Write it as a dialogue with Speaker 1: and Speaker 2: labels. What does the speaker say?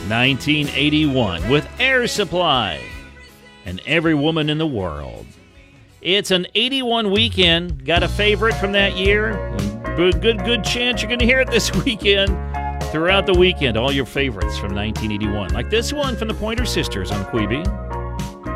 Speaker 1: 1981 with Air Supply and Every Woman in the World. It's an 81 weekend. Got a favorite from that year? Good chance you're going to hear it this weekend. Throughout the weekend, all your favorites from 1981. Like this one from the Pointer Sisters on Queeby.